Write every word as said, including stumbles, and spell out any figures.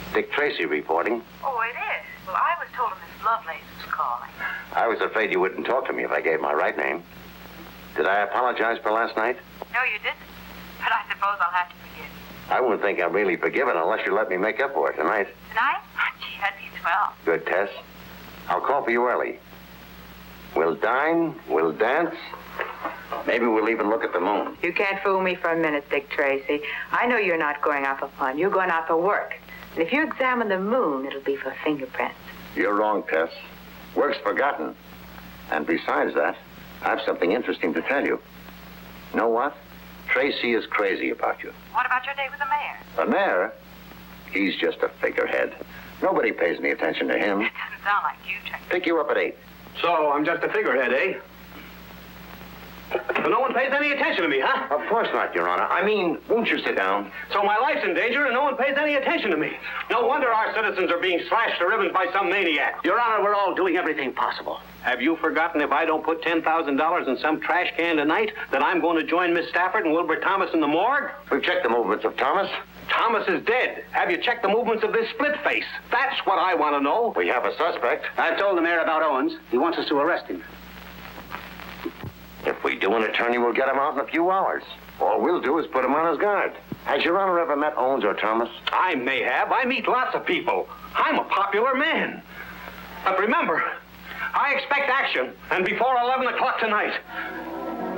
Dick Tracy reporting. Oh, it is? Well, I was told Miss Lovelace was calling. I was afraid you wouldn't talk to me if I gave my right name. Did I apologize for last night? No, you didn't. But I suppose I'll have to forgive you. I wouldn't think I'm really forgiven unless you let me make up for it tonight. Tonight? Gee, that'd be swell. Good, Tess. I'll call for you early. We'll dine, we'll dance. Maybe we'll even look at the moon. You can't fool me for a minute, Dick Tracy. I know you're not going out for fun. You're going out for work. And if you examine the moon, it'll be for fingerprints. You're wrong, Tess. Work's forgotten. And besides that, I have something interesting to tell you. Know what? Tracy is crazy about you. What about your date with the mayor? The mayor? He's just a figurehead. Nobody pays any attention to him. It doesn't sound like you, Tracy. Pick you up at eight. So, I'm just a figurehead, eh? But no one pays any attention to me, huh? Of course not, Your Honor. I mean, won't you sit down? So my life's in danger and no one pays any attention to me. No wonder our citizens are being slashed to ribbons by some maniac. Your Honor, we're all doing everything possible. Have you forgotten if I don't put ten thousand dollars in some trash can tonight that I'm going to join Miss Stafford and Wilbur Thomas in the morgue? We've checked the movements of Thomas. Thomas is dead. Have you checked the movements of this split face? That's what I want to know. We have a suspect. I've told the mayor about Owens. He wants us to arrest him. If we do, an attorney will get him out in a few hours. All we'll do is put him on his guard. Has Your Honor ever met Owens or Thomas? I may have. I meet lots of people. I'm a popular man. But remember, I expect action, and before eleven o'clock tonight.